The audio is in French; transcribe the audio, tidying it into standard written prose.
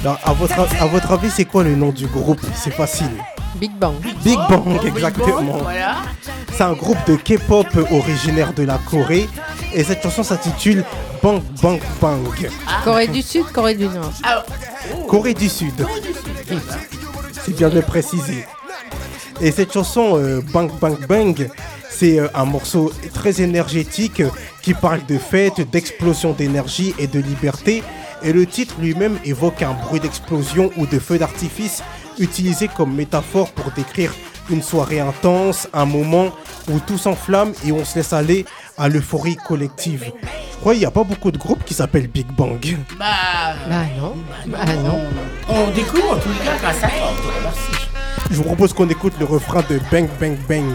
Alors, à votre avis, c'est quoi le nom du groupe? C'est facile. Big Bang. Big Bang, Big exactement. Bang, voilà. C'est un groupe de K-pop originaire de la Corée. Et cette chanson s'intitule Bang Bang Bang. Corée du Sud, Corée du Nord. Alors, Corée du Sud. C'est bien de le préciser. Et cette chanson Bang Bang Bang, c'est un morceau très énergétique qui parle de fête, d'explosion d'énergie et de liberté. Et le titre lui-même évoque un bruit d'explosion ou de feu d'artifice utilisé comme métaphore pour décrire une soirée intense, un moment où tout s'enflamme et on se laisse aller à l'euphorie collective. Je crois qu'il n'y a pas beaucoup de groupes qui s'appellent Big Bang. bah, Bah non. Bah non. on découvre en tous les cas grâce à toi. Merci. Je vous propose qu'on écoute le refrain de Bang Bang Bang.